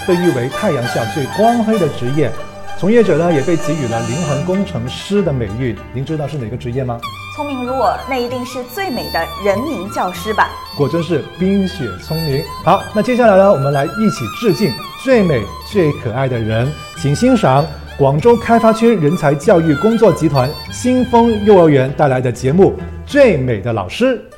被誉为太阳下最光辉的职业。从业者呢也被给予了灵魂工程师的美誉。您知道是哪个职业吗？ 聪明如我，那一定是最美的人民教师吧？ 果真是冰雪聪明。好，那接下来呢，我们来一起致敬最美最可爱的人，请欣赏广州开发区人才教育工作集团新丰幼儿园带来的节目《最美的老师》。